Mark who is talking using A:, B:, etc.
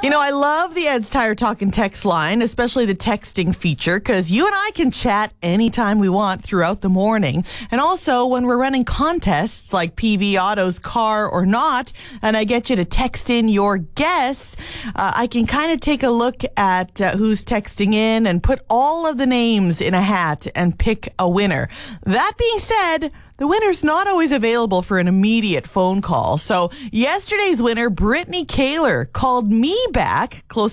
A: I love the Ed's Tire Talk and Text line, especially the texting feature, because you and I can chat anytime we want throughout the morning. And also, when we're running contests like PV Auto's Car or Not, and I get you to text in your guess, I can kind of take a look at who's texting in and put all of the names in a hat and pick a winner. That being said, the winner's not always available for an immediate phone call. So yesterday's winner, Brittany Kaler, called me back close